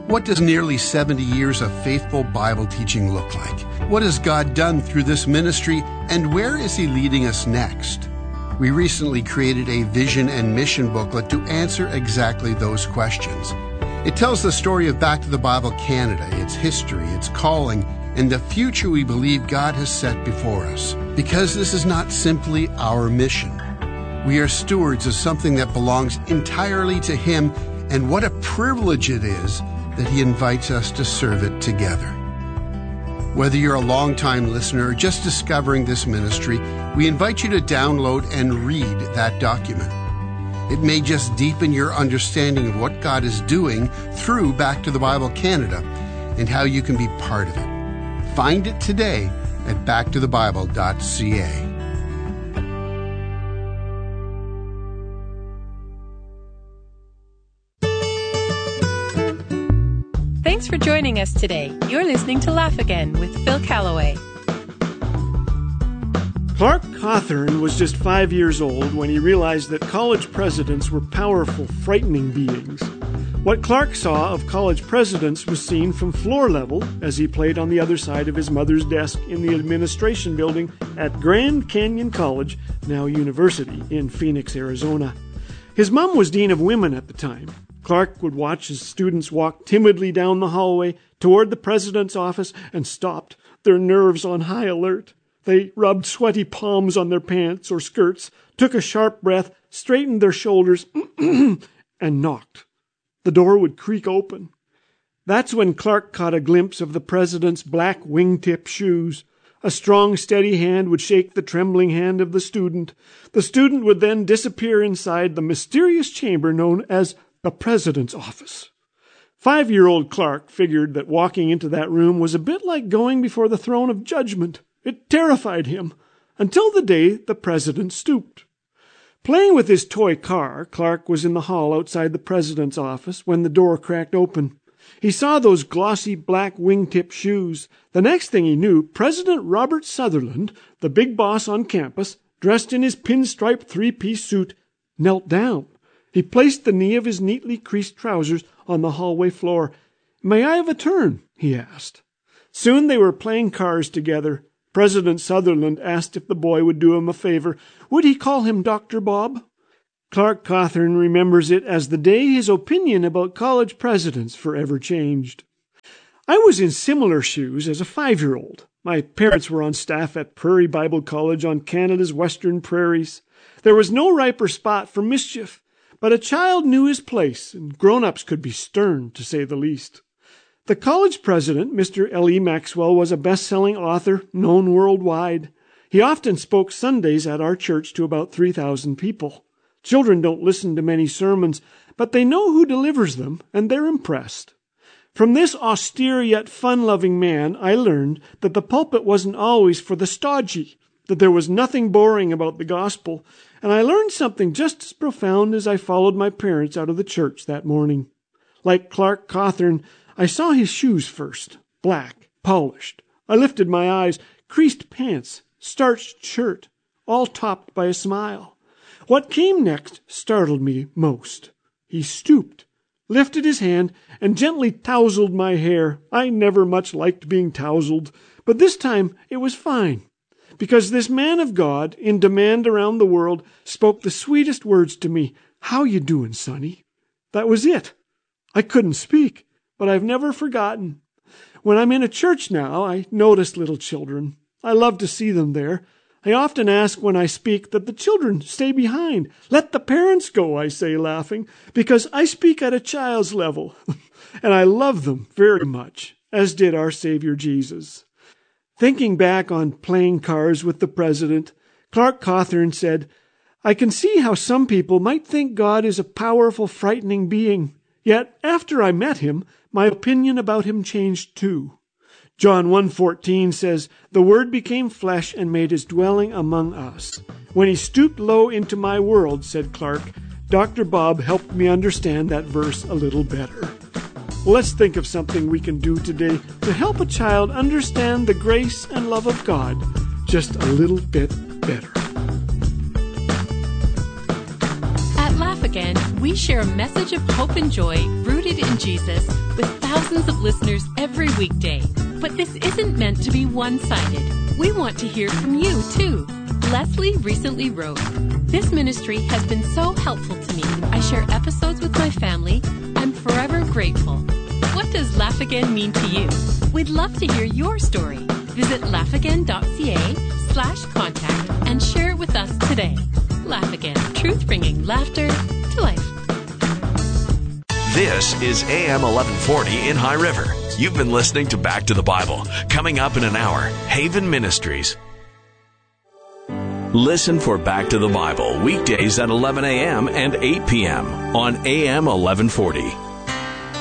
What does nearly 70 years of faithful Bible teaching look like? What has God done through this ministry, and where is He leading us next? We recently created a vision and mission booklet to answer exactly those questions. It tells the story of Back to the Bible Canada, its history, its calling, and the future we believe God has set before us. Because this is not simply our mission. We are stewards of something that belongs entirely to Him, and what a privilege it is that He invites us to serve it together. Whether you're a long-time listener or just discovering this ministry, we invite you to download and read that document. It may just deepen your understanding of what God is doing through Back to the Bible Canada and how you can be part of it. Find it today at backtothebible.ca. Thanks for joining us today. You're listening to Laugh Again with Phil Callaway. Clark Cawthorn was just 5 years old when he realized that college presidents were powerful, frightening beings. What Clark saw of college presidents was seen from floor level as he played on the other side of his mother's desk in the administration building at Grand Canyon College, now University, in Phoenix, Arizona. His mom was dean of women at the time. Clark would watch his students walk timidly down the hallway toward the president's office and stopped, their nerves on high alert. They rubbed sweaty palms on their pants or skirts, took a sharp breath, straightened their shoulders, and knocked. The door would creak open. That's when Clark caught a glimpse of the president's black wingtip shoes. A strong, steady hand would shake the trembling hand of the student. The student would then disappear inside the mysterious chamber known as the president's office. 5-year-old Clark figured that walking into that room was a bit like going before the throne of judgment. It terrified him, until the day the president stooped. Playing with his toy car, Clark was in the hall outside the president's office when the door cracked open. He saw those glossy black wingtip shoes. The next thing he knew, President Robert Sutherland, the big boss on campus, dressed in his pinstripe three-piece suit, knelt down. He placed the knee of his neatly creased trousers on the hallway floor. "May I have a turn?" he asked. Soon they were playing cars together. President Sutherland asked if the boy would do him a favor. Would he call him Dr. Bob? Clark Cawthorn remembers it as the day his opinion about college presidents forever changed. I was in similar shoes as a 5-year-old. My parents were on staff at Prairie Bible College on Canada's western prairies. There was no riper spot for mischief. But a child knew his place, and grown-ups could be stern, to say the least. The college president, Mr. L.E. Maxwell, was a best-selling author, known worldwide. He often spoke Sundays at our church to about 3,000 people. Children don't listen to many sermons, but they know who delivers them, and they're impressed. From this austere yet fun-loving man, I learned that the pulpit wasn't always for the stodgy, that there was nothing boring about the gospel, and I learned something just as profound as I followed my parents out of the church that morning. Like Clark Cawthorn, I saw his shoes first, black, polished. I lifted my eyes, creased pants, starched shirt, all topped by a smile. What came next startled me most. He stooped, lifted his hand, and gently tousled my hair. I never much liked being tousled, but this time it was fine. Because this man of God, in demand around the world, spoke the sweetest words to me. "How you doing, sonny?" That was it. I couldn't speak, but I've never forgotten. When I'm in a church now, I notice little children. I love to see them there. I often ask when I speak that the children stay behind. "Let the parents go," I say, laughing, because I speak at a child's level. And I love them very much, as did our Savior Jesus. Thinking back on playing cars with the president, Clark Cawthorn said, "I can see how some people might think God is a powerful, frightening being. Yet, after I met him, my opinion about him changed too." John 1:14 says, "The Word became flesh and made his dwelling among us. When he stooped low into my world," said Clark, "Dr. Bob helped me understand that verse a little better." Let's think of something we can do today to help a child understand the grace and love of God just a little bit better. At Laugh Again, we share a message of hope and joy rooted rooted in Jesus with thousands of listeners every weekday. But this isn't meant to be one-sided. We want to hear from you, too. Leslie recently wrote, "This ministry has been so helpful to me. I share episodes with my family. I'm forever grateful." What does Laugh Again mean to you? We'd love to hear your story. Visit laughagain.ca/contact and share it with us today. Laugh Again, truth bringing laughter to life. This is AM 1140 in High River. You've been listening to Back to the Bible. Coming up in an hour, Haven Ministries. Listen for Back to the Bible weekdays at 11 a.m. and 8 p.m. on AM 1140.